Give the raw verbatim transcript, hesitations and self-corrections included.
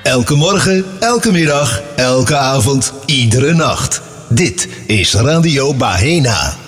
Elke morgen, elke middag, elke avond, iedere nacht. Dit is Radio Bahena.